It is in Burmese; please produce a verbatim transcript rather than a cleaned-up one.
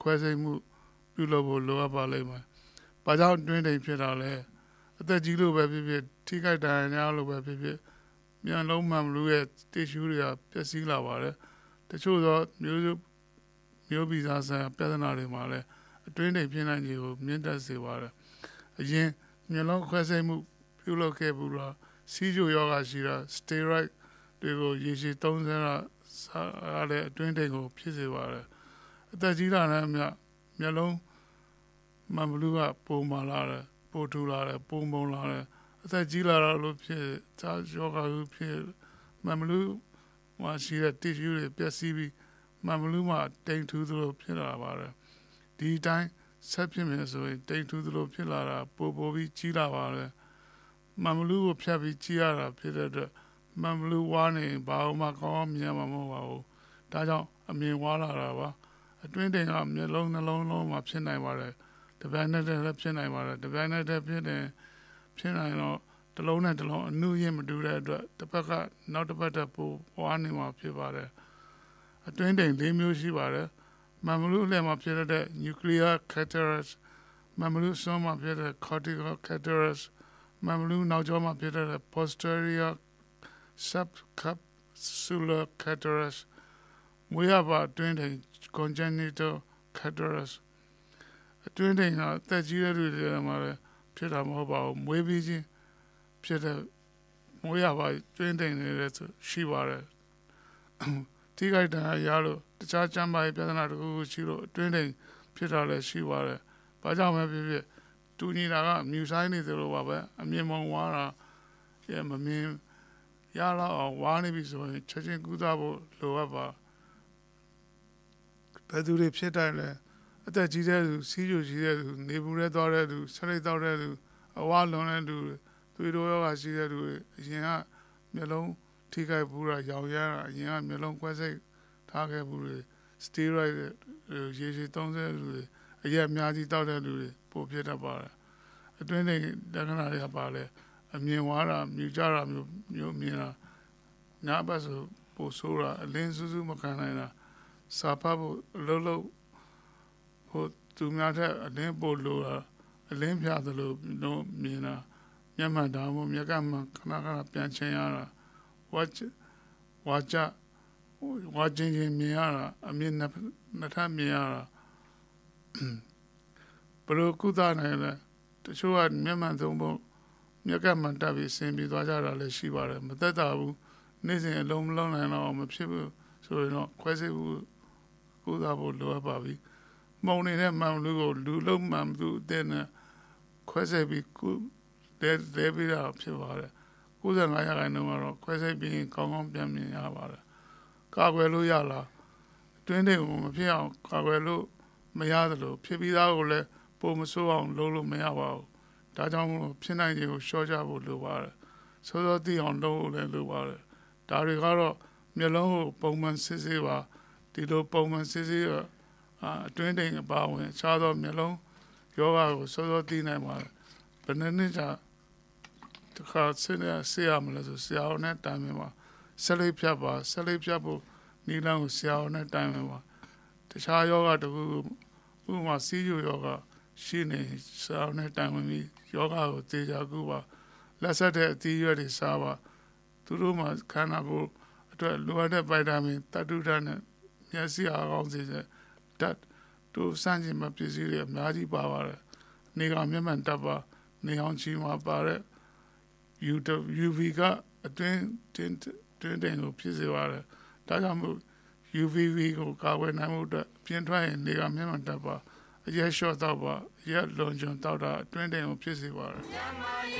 ခွဲစိတ်မှုပြုလုပ်ဖို့လိုအပ်ပါလိမ့်မယ်။ဘာကြောင့်တွင်းတိမ်ဖြစ်တာလဲအသက်ကြီးလို့ပဲဖြစ်ဖြစ်ထိခိုက်ဒဏ်ရာများလို့ပဲဖြစ်ဖြစ်မျက်လုံးမှန်ဘလူးရဲ့တစ်ရှူးတွေကပျက်စီးလာပါတယ်။တချို့သောမျိုးမျိုးဗီဇဆိုင်ရာပြဿနာတွေမှာလည်းအတွင်းတိမ်ဖြစ်နိုင်ခြေကိုမြင့်တက်စေပါတယ်။အရင်မျက်လုံးခွဲစိတ်မှုပြုလုပ်ခဲ့ဘူးလားစီးကျိုယောဂရှိတာစတေရိုက်တွေကိုရေရှည်သုံးဆတာစားတဲ့အတွင်းတိမ်ကိုဖြစ်စေပါတယ်အသက်ကြီးလာတဲ့အမျှမျက်လုံးမှန်ဘလူးကပုံမာလာတယ်ပိုထူလာတယ်ပုံပုံလာတယ်အသက်ကြီးလာတော့လို့ဖြစ်ဇာယောဂကိုဖြစ်မှန်ဘလူးမှာရှိတဲ့တစ်ရှူးတွေပျက်စီးပြီးမှန်ဘလူးမှာတိမ်ထူးသလိုဖြစ်လာပါတယ်ဒီတိုင်းဆက်ဖြစ်မယ်ဆိုရင်တိမ်ထူးသလိုဖြစ်လာတာပိုပိုပြီးကြီးလာပါတယ်မှန်ဘလူးကိုဖြတ်ပြီးကြီးရတာဖြစ်တဲ့အတွက်မှန်ဘလူးဝါနေဘာမှကောင်းအောင်မြင်မှာမဟုတ်ပါဘူးဒါကြောင့်အမြင်ဝါလာတာပါအတွင်းတိမ်ကမျက်လုံးနှလုံးလုံးမှာဖြစ်နိုင်ပါတယ်တပြိုင်နက်တည်းလည်းဖြစ်နိုင်ပါတယ်တပြိုင်နက်တည်းဖြစ်တယ်ဖြစ်နိုင်တော့တစ်လုံးနဲ့တစ်လုံးအနုရင်မတူတဲ့အတွက်တစ်ဖက်ကနောက်တစ်ဖက်တည်းပိုဝါနေမှာဖြစ်ပါတယ်အတွင်းတိမ်၄မျိုးရှိပါတယ်မှန်ဘလူးလည်းမှာဖြစ်တဲ့ nuclear cataracts မှန်ဘလူးစွန်းမှာဖြစ်တဲ့ cortical cataracts မှန်ဘလူးနောက်ကျောမှာဖြစ်တဲ့ posterior subcapsular cataracts မွေးရပါအတွင်းတိမ် congenital cataracts အတွင်းတိမ်ကတက်ကြီးတဲ့လူတွေမှာလည်းဖြစ်တာမဟုတ်ပါဘူးမွေးပြီးချင်းဖြစ်တဲ့မွေးရပါအတွင်းတိမ်တွေလည်းရှိပါတယ်ထိခိုက်ဒဏ်ရာရလို့တခြားကျန်းမာရေးပြဿနာတခုခုရှိလို့အတွင်းတိမ်ဖြစ်တာလည်းရှိပါတယ်ဘာကြောင့်ပဲဖြစ်ဖြစ်တူညီတာကမြူဆိုင်နေသလိုပါပဲအမြင်မုံဝါတာရဲ့မမြင်ရတော့အောင်ဝါနေပြီဆိုရင်ချက်ချင်းကုသဖို့လိုအပ်ပါဘယ်သူတွေဖြစ်တိုင်းလဲအသက်ကြီးတဲ့သူစီးကျူကြီးတဲ့သူနေပူရဲသွားတဲ့သူဆက်ရိတ်တော့တဲ့သူအဝါလွန်တဲ့သူသွေးတိုးယောဂရှိတဲ့သူအရင်ကမျက်လုံးထိခိုက်ဘူးတာရောင်ရတာအရင်ကမျက်လုံးကွဲစိတ်ထားခဲ့ဘူးတွေစတေရိုက်ရေရှည်သုံးဆလူတွေအရက်အများကြီးတောက်တဲ့လူတွေပိုဖြစ်တတ်ပါတယ်အတွင်းတိမ်လက္ခဏာတွေကပါလဲအမြင်ဝါတာမြူကြတာမျိုးမျိုးမြင်တာနားပတ်ဆိုပိုဆိုးတာအလင်းစူးစူးမခံနိုင်တာစာဖတ်ဖို့အလုံးလုံးဟိုသူများတဲ့အလင်းပိုလိုတာအလင်းပြသလိုတော့မြင်တာမျက်မှန်တာမို့မျက်ကမှခဏခဏပြန်ချင်ရတာဝါချဝါချဝါချင်းချင်းမြင်ရတာအမြင်နှစ်ထပ်မြင်ရတာဘယ်လိုကုသနိုင်လဲတချို့ကမျက်မှန်သုံးဖို့မျက်ကမှန်တက်ပြီးဆင်ပြီးသွားကြတာလည်းရှိပါတယ်မသက်သာဘူးနေ့စဉ်အလုံးမလုံးနိုင်တော့မဖြစ်ဘူးဆိုရင်တော့ခွဲစိတ်ဖို့ကုသဖို့လိုအပ်ပါပြီမုံနေတဲ့မှန်လူကိုလူလုံးမှန်သူအတဲ့နဲ့ခွဲစိတ်ပြီးကုတဲတဲပြီးတာဖြစ်ပါတယ်၉၅ရာခိုင်နှုန်းကတော့ခွဲစိတ်ပြီးကောင်းကောင်းပြန်မြင်ရပါတယ်ကာကွယ်လို့ရလားအတွင်းတွေကိုမဖြစ်အောင်ကာကွယ်လို့မရသလိုဖြစ်ပြီးသားကိုလည်းပုံမဆိုးအောင်လုပ်လို့မရပါဘူးဒါကြောင့်မို့ဖြစ်နိုင်တွေကိုရှော့ချဖို့လိုပါတယ်စောစောသိအောင်လုပ်ဖို့လည်းလိုပါတယ်ဒါတွေကတော့မျက်လုံးကိုပုံမှန်စစ်ဆေးပါဒီလိုပုံမှန်စစ်ဆေးရအတွင်းတိမ်အပါဝင်ခြားသောမျက်လုံးယောဂကိုစောစောသိနိုင်ပါတယ်ဘယ်နှစ်နှစ်ကြာတခါစစ်ရဆေးရမလဲဆိုဆရာဝန်နဲ့တိုင်ပင်ပါဆက်လက်ဖြတ်ပါဆက်လက်ဖြတ်ဖို့နီလန်းကိုဆရာဝန်နဲ့တိုင်ပင်ပါတခြားယောဂတခုဥပမာစီးကျူယောဂရှိနေဆရာဝန်နဲ့တိုင်ပင်ပြီးယောဂကိုသေချာကုပါလက်ဆက်တဲ့အသီးရွက်တွေစားပါသူတို့မှာခန္ဓာကိုယ်အတွက်လိုအပ်တဲ့ဗိုက်တာမင်တတုဓာတ်နဲ့မျက်စိအားကောင်းစေတဲ့ဓာတ်တို့စမ်းကြည့်မှပစ္စည်းတွေအများကြီးပါပါတယ်နေကောင်မျက်မှန်တပ်ပါနေအောင်ချီမှာပါတဲ့ ယူ ဗီ ကအတွင်းတင်းတင်းတင်းကိုဖြစ်စေပါတယ်ဒါကြောင့်မို့ ယူ ဗီ ကိုကာကွယ်နိုင်မှုအတွက်ပြင်ထွက်ရင်နေကောင်မျက်မှန်တပ်ပါအရက်လျှော့တော့ပါအရက်လွန်ကျွံတော့တာအတွင်းတင်းကိုဖြစ်စေပါတယ်